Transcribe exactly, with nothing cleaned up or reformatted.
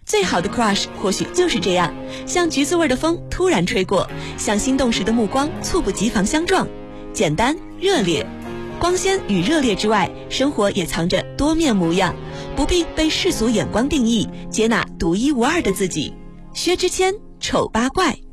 最好的 crush 或许就是这样，像橘子味的风突然吹过，像心动时的目光猝不及防相撞，简单热烈。光鲜与热烈之外，生活也藏着多面模样，不必被世俗眼光定义，接纳独一无二的自己。薛之谦，丑八怪。